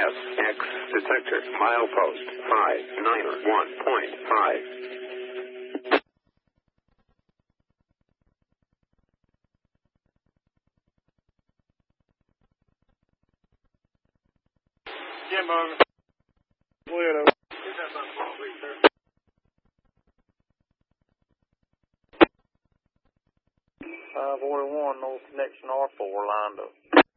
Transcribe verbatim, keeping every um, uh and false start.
S X detector, milepost five nine one point five. Jimbo. Weirdo. five forty-one, North Connection R four, lined up.